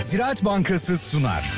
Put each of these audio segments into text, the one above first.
Ziraat Bankası sunar.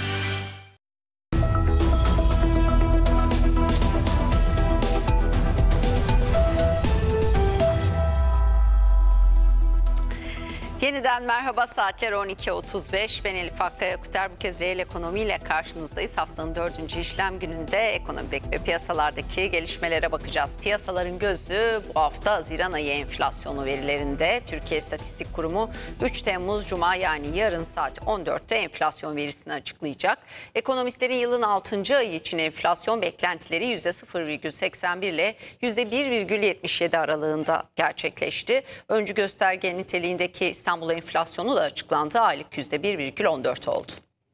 Yeniden merhaba, saatler 12.35. Ben Elif Akkaya Kuter. Bu kez reel ekonomiyle karşınızdayız. Haftanın 4. işlem gününde ekonomideki ve piyasalardaki gelişmelere bakacağız. Piyasaların gözü bu hafta Haziran ayı enflasyonu verilerinde. Türkiye İstatistik Kurumu 3 Temmuz Cuma, yani yarın saat 14'te enflasyon verisini açıklayacak. Ekonomistlerin yılın 6. ayı için enflasyon beklentileri %0,81 ile %1,77 aralığında gerçekleşti. Öncü gösterge niteliğindeki İstanbul enflasyonu da açıklandı. Aylık %1,14 oldu.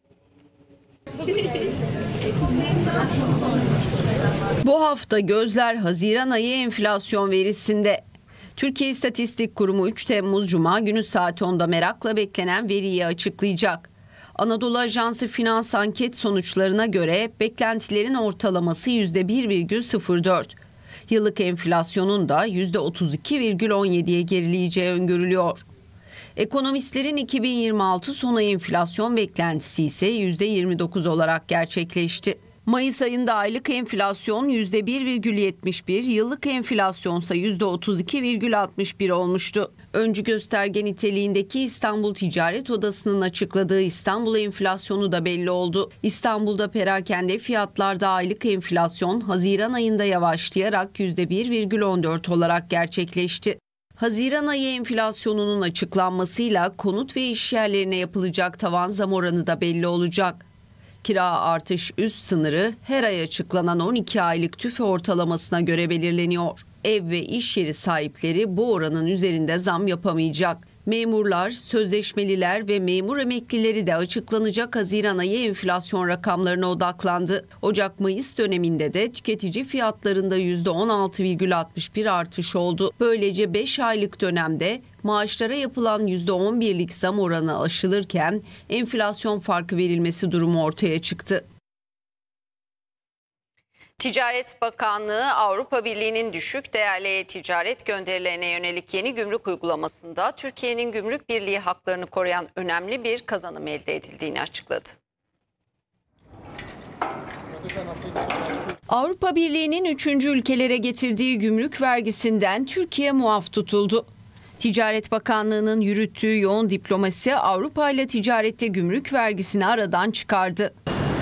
Bu hafta gözler Haziran ayı enflasyon verisinde. Türkiye İstatistik Kurumu 3 Temmuz Cuma günü saat 10'da merakla beklenen veriyi açıklayacak. Anadolu Ajansı Finans anket sonuçlarına göre beklentilerin ortalaması %1,04. Yıllık enflasyonun da %32,17'ye gerileyeceği öngörülüyor. Ekonomistlerin 2026 sonu enflasyon beklentisi ise %29 olarak gerçekleşti. Mayıs ayında aylık enflasyon %1,71, yıllık enflasyonsa %32,61 olmuştu. Öncü gösterge niteliğindeki İstanbul Ticaret Odası'nın açıkladığı İstanbul enflasyonu da belli oldu. İstanbul'da perakende fiyatlarda aylık enflasyon Haziran ayında yavaşlayarak %1,14 olarak gerçekleşti. Haziran ayı enflasyonunun açıklanmasıyla konut ve işyerlerine yapılacak tavan zam oranı da belli olacak. Kira artış üst sınırı her ay açıklanan 12 aylık TÜFE ortalamasına göre belirleniyor. Ev ve iş yeri sahipleri bu oranın üzerinde zam yapamayacak. Memurlar, sözleşmeliler ve memur emeklileri de açıklanacak Haziran ayı enflasyon rakamlarına odaklandı. Ocak-Mayıs döneminde de tüketici fiyatlarında %16,61 artış oldu. Böylece 5 aylık dönemde maaşlara yapılan %11'lik zam oranı aşılırken enflasyon farkı verilmesi durumu ortaya çıktı. Ticaret Bakanlığı, Avrupa Birliği'nin düşük değerli ticaret gönderilerine yönelik yeni gümrük uygulamasında Türkiye'nin gümrük birliği haklarını koruyan önemli bir kazanım elde edildiğini açıkladı. Avrupa Birliği'nin 3. ülkelere getirdiği gümrük vergisinden Türkiye muaf tutuldu. Ticaret Bakanlığı'nın yürüttüğü yoğun diplomasi Avrupa ile ticarette gümrük vergisini aradan çıkardı.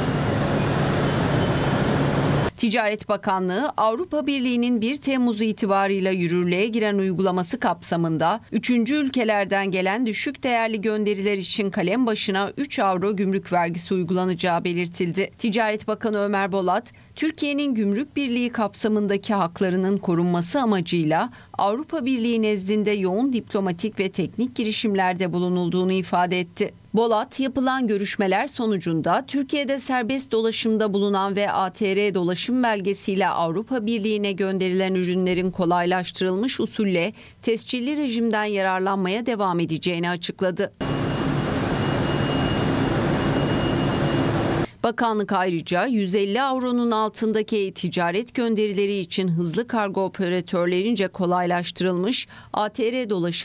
Ticaret Bakanlığı, Avrupa Birliği'nin 1 Temmuz itibarıyla yürürlüğe giren uygulaması kapsamında 3. ülkelerden gelen düşük değerli gönderiler için kalem başına 3 avro gümrük vergisi uygulanacağı belirtildi. Ticaret Bakanı Ömer Bolat, Türkiye'nin gümrük birliği kapsamındaki haklarının korunması amacıyla Avrupa Birliği nezdinde yoğun diplomatik ve teknik girişimlerde bulunulduğunu ifade etti. Bolat, yapılan görüşmeler sonucunda Türkiye'de serbest dolaşımda bulunan ve ATR dolaşım belgesiyle Avrupa Birliği'ne gönderilen ürünlerin kolaylaştırılmış usulle tescilli rejimden yararlanmaya devam edeceğini açıkladı. Bakanlık ayrıca 150 avronun altındaki ticaret gönderileri için hızlı kargo operatörlerince kolaylaştırılmış ATR dolaşım